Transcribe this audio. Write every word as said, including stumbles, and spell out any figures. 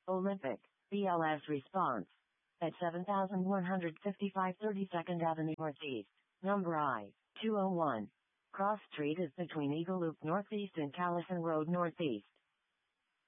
Olympic, B L S response. At seven thousand one hundred fifty-five thirty-second Avenue Northeast, number I, two oh one. Cross Street is between Eagle Loop Northeast and Callison Road Northeast.